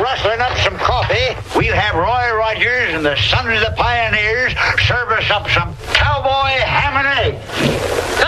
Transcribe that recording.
rustling up some coffee, we'll have Roy Rogers and the Sons of the Pioneers serve us up some